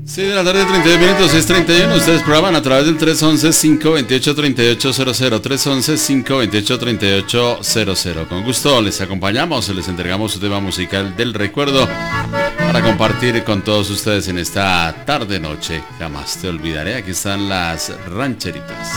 Sí, de la tarde, 32 minutos, 6:31. Ustedes programan a través del 311-528-3800, 311-528-3800. Con gusto les acompañamos, les entregamos su tema musical del recuerdo para compartir con todos ustedes en esta tarde-noche. Jamás te olvidaré, aquí están las rancheritas.